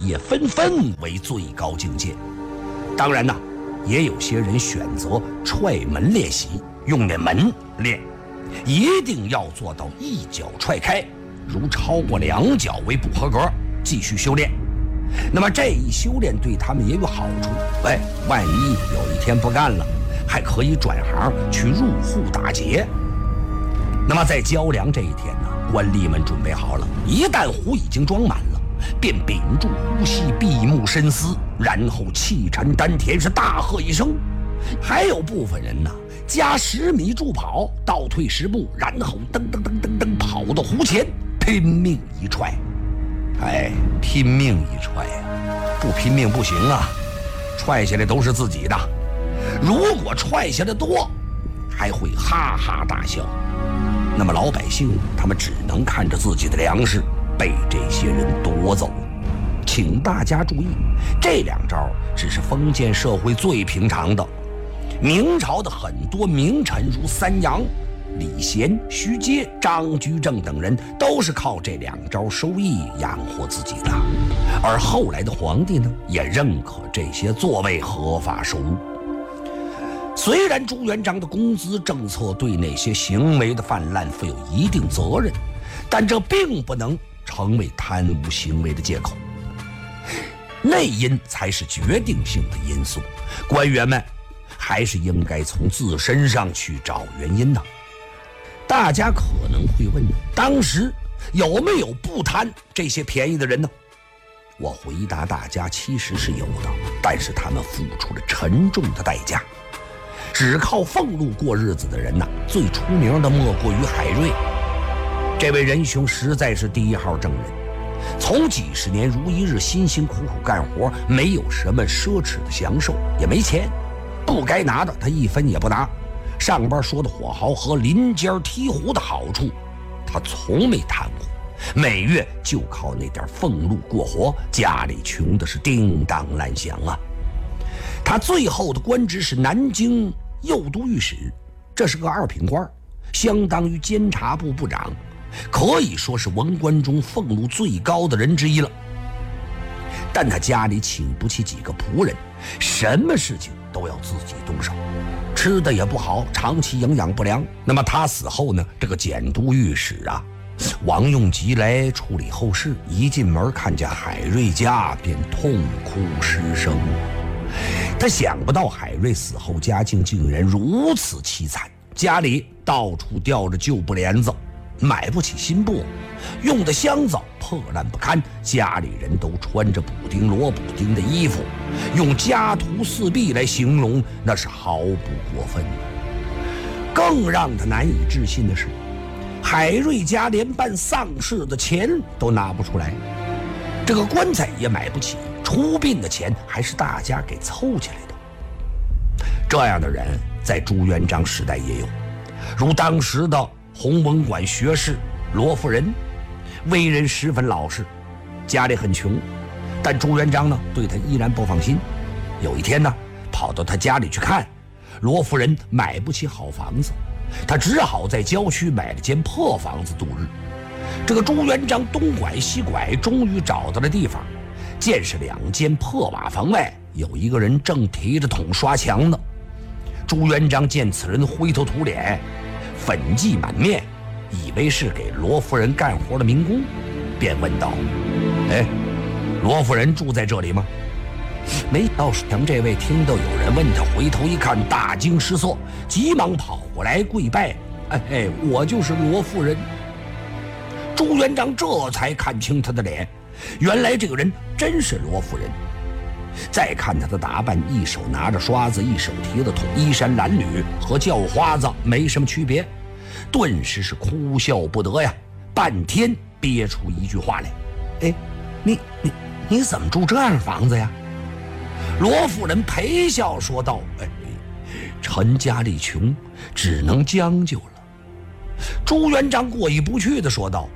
也纷纷为最高境界。当然呢，也有些人选择踹门练习，用那门练，一定要做到一脚踹开，如超过2脚为不合格，继续修炼。那么这一修炼对他们也有好处，万一有一天不干了，还可以转行去入户打劫。那么在交粮这一天呢，官吏们准备好了，一旦壶已经装满了，便屏住呼吸，闭目深思，然后气沉丹田，是大喝一声。还有部分人呢，加10米助跑，倒退10步，然后噔噔噔噔噔跑到壶前，拼命一踹。拼命一踹呀，不拼命不行啊！踹下来都是自己的，如果踹下来多，还会哈哈大笑。那么老百姓他们只能看着自己的粮食被这些人夺走。请大家注意，这2招只是封建社会最平常的。明朝的很多名臣如三杨、李贤、徐阶、张居正等人都是靠这2招收益养活自己的，而后来的皇帝呢，也认可这些作为合法收入。虽然朱元璋的工资政策对那些行为的泛滥负有一定责任，但这并不能成为贪污行为的借口。内因才是决定性的因素，官员们还是应该从自身上去找原因呢。大家可能会问，当时有没有不贪这些便宜的人呢？我回答大家，其实是有的，但是他们付出了沉重的代价。只靠俸禄过日子的人呢，最出名的莫过于海瑞。这位仁兄实在是第1号证人，从几十年如一日辛辛苦苦干活，没有什么奢侈的享受，也没钱，不该拿的他1分也不拿。上班说的火豪和临街踢壶的好处，他从没贪过，每月就靠那点俸禄过活，家里穷的是叮当乱响啊。他最后的官职是南京右都御史，这是个2品官，相当于监察部部长，可以说是文官中俸禄最高的人之一了。但他家里请不起几个仆人，什么事情都要自己动手，吃的也不好，长期营养不良。那么他死后呢，这个检都御史啊，王用吉来处理后事，一进门看见海瑞家，便痛哭失声。他想不到海瑞死后家境竟然如此凄惨，家里到处吊着旧布帘子，买不起新布，用的箱子破烂不堪，家里人都穿着补丁罗补丁的衣服，用家徒四壁来形容那是毫不过分的。更让他难以置信的是，海瑞家连办丧事的钱都拿不出来，这个棺材也买不起，出殡的钱还是大家给凑起来的。这样的人在朱元璋时代也有，如当时的弘文馆学士罗夫人，为人十分老实，家里很穷，但朱元璋呢对他依然不放心。有一天呢，跑到他家里去看，罗夫人买不起好房子，他只好在郊区买了间破房子度日。这个朱元璋东拐西拐，终于找到了地方，见是2间破瓦房外有一个人正提着桶刷墙呢。朱元璋见此人灰头土脸，粉迹满面，以为是给罗夫人干活的民工，便问道：罗夫人住在这里吗？没到想这位听到有人问他，回头一看，大惊失色，急忙跑过来跪拜：我就是罗夫人。朱元璋这才看清他的脸，原来这个人真是罗夫人。再看他的打扮，一手拿着刷子，一手提着桶，衣衫褴褛，和叫花子没什么区别，顿时是哭笑不得呀，半天憋出一句话来：你怎么住这样的房子呀？罗夫人陪笑说道：臣家里穷，只能将就了。朱元璋过意不去地说道：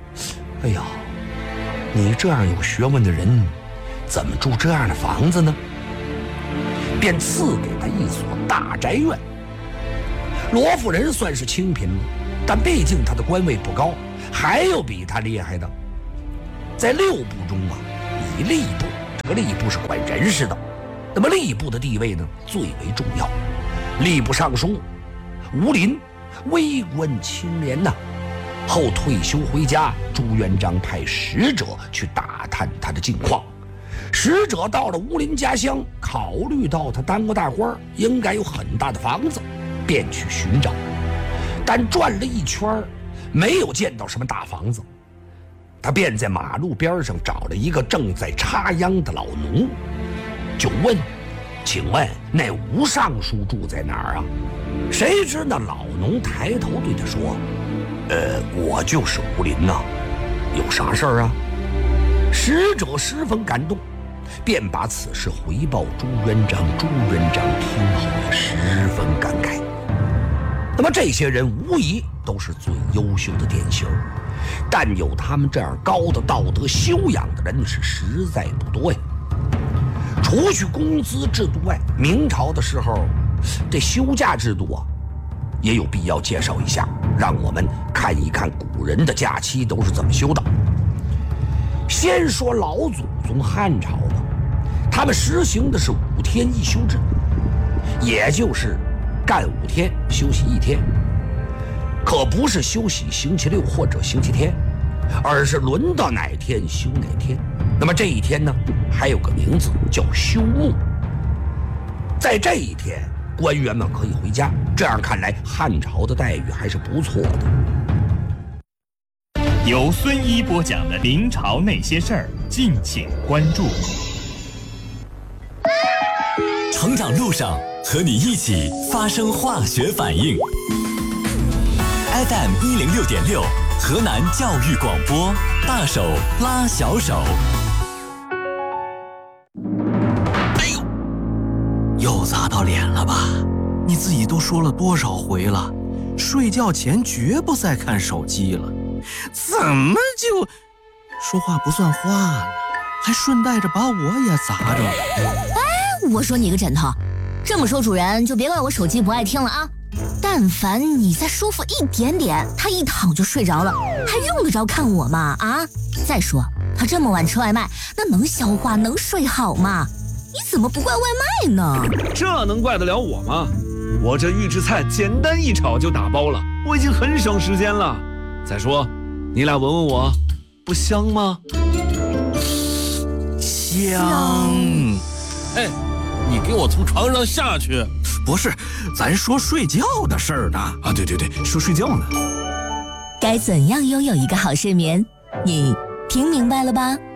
你这样有学问的人，怎么住这样的房子呢？便赐给他一所大宅院。罗夫人算是清贫了，但毕竟他的官位不高，还有比他厉害的。在6部中以吏部个吏部是管人事的，那么吏部的地位呢最为重要。吏部尚书吴林微官清廉呐，后退休回家，朱元璋派使者去打探他的近况。使者到了吴林家乡，考虑到他当过大官，应该有很大的房子，便去寻找。但转了一圈，没有见到什么大房子，他便在马路边上找了一个正在插秧的老农，就问：“请问那吴尚书住在哪儿啊？”谁知那老农抬头对他说：“我就是吴林呐，有啥事儿啊？”使者十分感动，便把此事回报朱元璋。朱元璋听后也十分感慨。那么这些人无疑都是最优秀的典型，但有他们这样高的道德修养的人是实在不多呀。除去工资制度外，明朝的时候这休假制度啊也有必要介绍一下，让我们看一看古人的假期都是怎么休的。先说老祖宗汉朝吧，他们实行的是5天1休制，也就是干5天休息1天，可不是休息星期六或者星期天，而是轮到哪天休哪天。那么这一天呢，还有个名字叫休沐。在这一天，官员们可以回家，这样看来汉朝的待遇还是不错的。 由孙一播讲的明朝那些事儿，敬请关注。 成长路上和你一起发生化学反应。FM 106.6，河南教育广播，大手拉小手。 哎呦，又砸到脸了吧？你自己都说了多少回了，睡觉前绝不再看手机了，怎么就说话不算话呢？还顺带着把我也砸着了。 我说你个枕头，这么说主人就别怪我手机不爱听了啊！但凡你再舒服一点点，他一躺就睡着了，还用得着看我吗？啊！再说他这么晚吃外卖，那能消化能睡好吗？你怎么不怪外卖呢？ 这能怪得了我吗？我这预制菜简单一炒就打包了，我已经很省时间了。再说，你俩闻闻我，不香吗？ 香。 哎，你给我从床上下去！ 不是，咱说睡觉的事儿呢。 啊，对，说睡觉呢。 该怎样拥有一个好睡眠？你听明白了吧？